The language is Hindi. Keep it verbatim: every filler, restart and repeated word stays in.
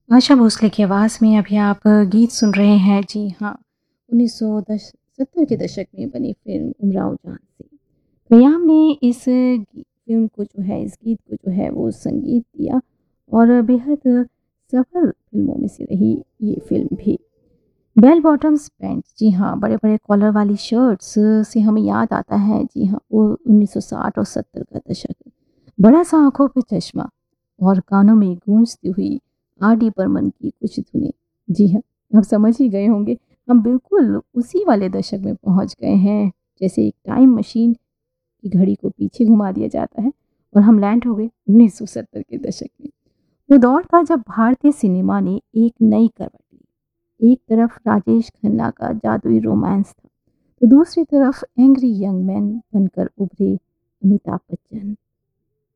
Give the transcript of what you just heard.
आशा भोसले की आवाज़ में अभी आप गीत सुन रहे हैं। जी हाँ, उन्नीस सौ सत्तर के दशक में बनी फ़िल्म उमराव जान से कयाम ने इस गी फ़िल्म को जो है, इस गीत को जो है वो संगीत दिया और बेहद सफल फ़िल्मों में से रही ये फ़िल्म भी। बेल बॉटम्स पैंट्स, जी हाँ, बड़े-बड़े कॉलर वाली शर्ट्स से हमें याद आता है, जी हाँ, वो उन्नीस सौ साठ और सत्तर का दशक। बड़ा-सा आँखों पे चश्मा और कानों में गूंजती हुई आर डी बर्मन की कुछ धुनें। जी हाँ, आप समझ ही गए होंगे, हम बिल्कुल उसी वाले दशक में पहुँच गए हैं, जैसे एक टाइम मशीन की घड़ी को पीछे घुमा दिया जाता है और हम लैंड हो गए उन्नीस सौ सत्तर के दशक में। वो दौर था जब भारतीय सिनेमा ने एक नई करवट ली। एक तरफ राजेश खन्ना का जादुई रोमांस था, तो दूसरी तरफ एंग्री यंग मैन बनकर उभरे अमिताभ बच्चन।